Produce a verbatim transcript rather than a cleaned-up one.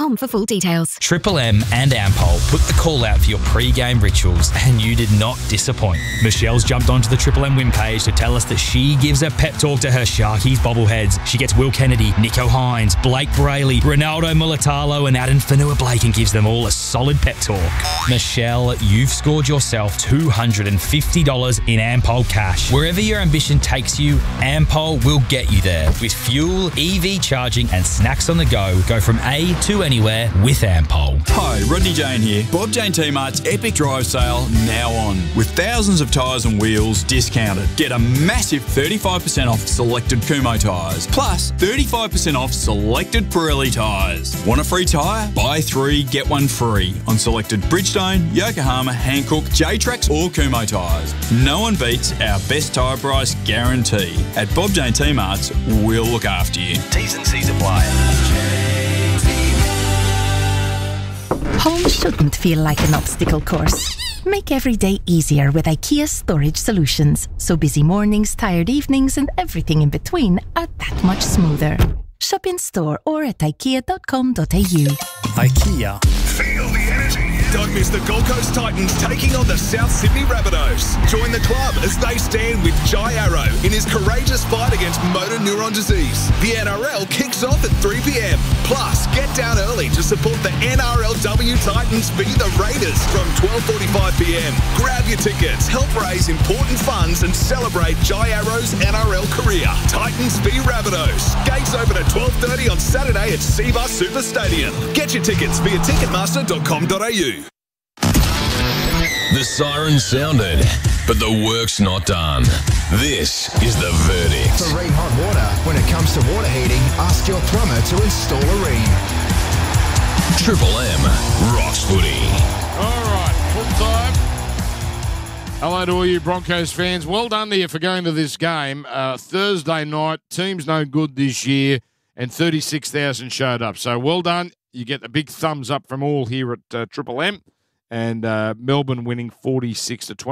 com for full details. Triple M and Ampol put the call out for your pre-game rituals, and you did not disappoint. Michelle's jumped onto the Triple M win page to tell us that she gives a pep talk to her Sharkies bobbleheads. She gets Will Kennedy, Nico Hines, Blake Brayley, Ronaldo Mulatalo and Adam Fanua-Blake and gives them all a solid pep talk. Michelle, you've scored yourself two hundred fifty dollars in Ampol cash. Wherever your ambition takes you, Ampol will get you there. With fuel, E V charging and snacks on the go, go from A to anywhere with Ampol. Hi, Rodney Jane here. Bob Jane T-Mart's Epic Drive Sale now on. With thousands of tyres and wheels discounted. Get a massive thirty-five percent off selected Kumho tyres. Plus, thirty-five percent off selected Pirelli tyres. Want a free tyre? Buy three, get one free on selected Bridgestone, Yokohama, Hankook, J-Trax or Kumho tyres. No one beats our best tyre price guarantee. At Bob Jane T-Mart's, we'll look after you. T's and C's apply. Home shouldn't feel like an obstacle course. Make every day easier with IKEA Storage Solutions, so busy mornings, tired evenings and everything in between are that much smoother. Shop in store or at ikea dot com dot a u. IKEA. Feel the energy. Don't miss the Gold Coast Titans taking on the South Sydney Rabbitohs. Join the club as they stand with Jai Arrow in his courageous fight against motor neuron disease. The N R L kicks off at three p.m. Plus, get down early to support the N R L W Titans v the Raiders from twelve forty-five p.m. Grab your tickets, help raise important funds and celebrate Jai Arrow's N R L career. Titans v Rabbitohs. Gates open at twelve thirty on Saturday at Seabar Super Stadium. Get your tickets via ticketmaster dot com dot a u. The siren sounded, but the work's not done. This is the verdict. For Rheem Hot Water, when it comes to water heating, ask your plumber to install a Rheem. Triple M rocks footy. All right, full time. Hello to all you Broncos fans. Well done to you for going to this game. Uh, Thursday night, team's no good this year, and thirty-six thousand showed up. So well done. You get the big thumbs up from all here at uh, Triple M. And uh, Melbourne winning forty-six to twenty.